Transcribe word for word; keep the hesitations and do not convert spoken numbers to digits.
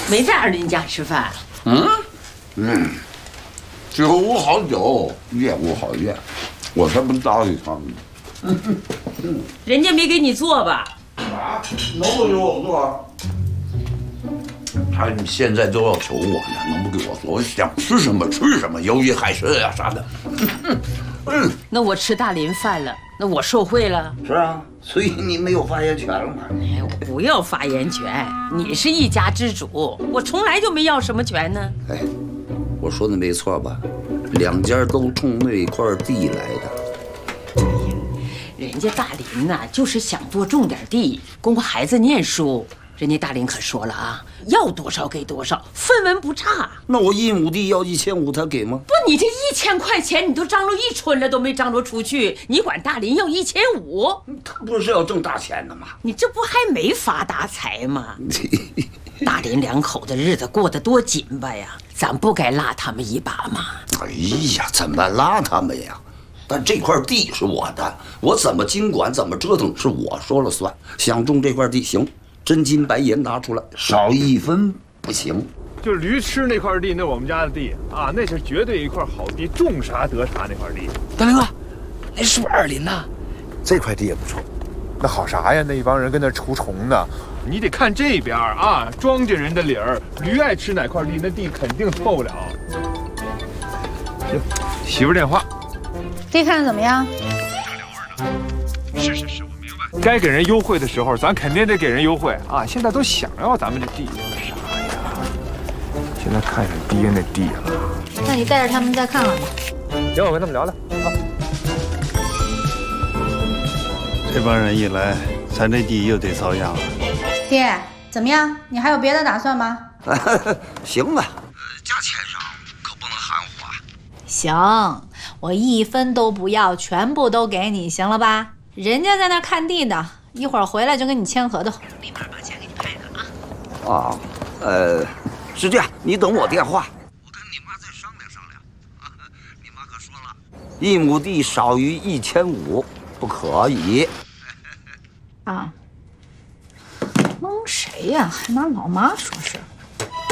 没在二林家吃饭。 嗯嗯，酒无好酒，夜无好夜，我才不搭理他们。 人家没给你做吧？ 啊，能不给我做？他们现在都要求我呢，能不给我做？我想吃什么吃什么，鱿鱼、海参呀啥的。 嗯，那我吃大林饭了，那我受贿了。 是啊，所以你没有发言权了嘛？ 哎，我不要发言权，你是一家之主，我从来就没要什么权呢。 哎，我说的没错吧？两家都冲那块地来的。 哎呀，人家大林呐、啊，就是想多种点地，供我孩子念书。人家大林可说了啊，要多少给多少，分文不差。 那我一亩地要一千五，他给吗？ 不，你这一千块钱你都张罗一春了，都没张罗出去，你管大林要一千五？ 他不是要挣大钱的吗？ 你这不还没发大财吗？大林两口子日子过得多紧巴呀，咱不该拉他们一把吗？ 哎呀，怎么拉他们呀？但这块地是我的，我怎么经管怎么折腾是我说了算。想种这块地行。真金白银拿出来，少一分不行。 就驴吃那块地，那我们家的地啊，那是绝对一块好地，种啥得啥那块地。 大林哥，那是不是二林呐？ 这块地也不错。那好啥呀？那一帮人跟那除虫呢。 你得看这边啊，庄稼人的理儿，驴爱吃哪块地，那地肯定错不了。行，媳妇电话。 地看着怎么样？ 是是是。该给人优惠的时候，咱肯定得给人优惠啊！现在都想要咱们这地，啥呀？现在看上爹那地了。 那你带着他们再看看吧。 行，我跟他们聊聊。啊， 这帮人一来，咱这地又得遭殃了。 爹，怎么样？你还有别的打算吗？ 行吧，价钱上可不能含糊啊。 行，我一分都不要，全部都给你，行了吧？人家在那看地呢，一会儿回来就跟你签合同，立马把钱给你拍了啊！ 啊，呃，是这样，你等我电话，我跟你妈再商量商量。你妈可说了，一亩地少于一千五不可以。 啊，蒙谁呀？还拿老妈说事。